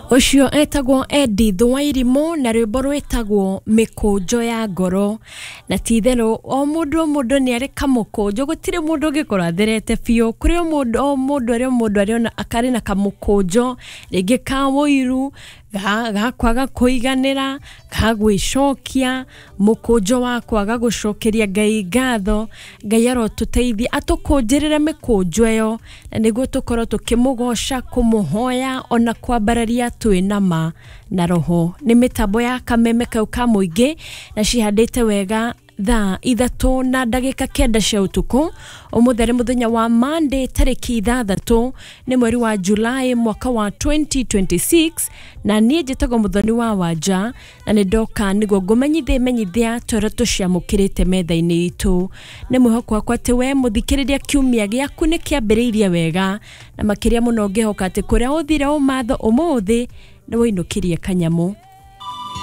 Ucio etagwo Eddie Thwairimu na rwimbo rwetagwo Mikujo ya Ngoro na tithero o mundu ni ari kamukunjo gutire mundu ngikora therete fio kuri o mundu ari ona akari na kamukunjo ringi ka woiru ga kwaga kuiganira ga gwicokia mukunjo wa kwaga gucokeria Ngai ngatho Ngai arotuteithia atukunjirire mikunjo eyo na niguo tukoro tukimugoca kumuhoya ona kwambararia twinama na roho ni mitambo ya kameme kau ka muingi na cihandite wega thaa 3:09 cia utuku umuthere muthenya wa Monday tariki 6 ni mweri wa Julai mwaka wa 2026 na nie njitagwo Muthoni wa Wanja na ni ndoka niguo ngumenyithia toratu cia mukirite metha-ini itu ni mwihoko wakwa ati we muthikiriria kiumia giaku ni kiambiriirie wega na makiria muno ngihoka ati kuria uthire umatho umuthi ni winukirie kanyamu